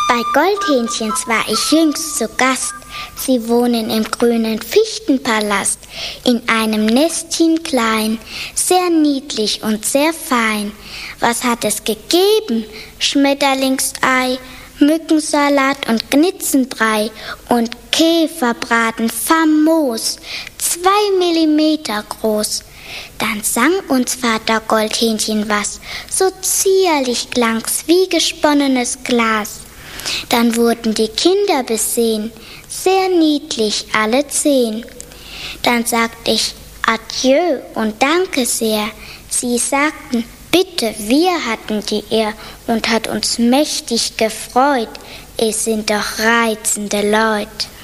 Bei Goldhähnchens war ich jüngst zu Gast. Sie wohnen im grünen Fichtenpalast, in einem Nestchen klein, sehr niedlich und sehr fein. Was hat es gegeben? Schmetterlingsei, Mückensalat und Gnitzenbrei und Käferbraten famos, 2 Millimeter groß. Dann sang uns Vater Goldhähnchen was, so zierlich klang's wie gesponnenes Glas. Dann wurden die Kinder besehen, sehr niedlich alle 10. Dann sagte ich Adieu und danke sehr. Sie sagten, bitte, wir hatten die Ehr und hat uns mächtig gefreut. Es sind doch reizende Leute.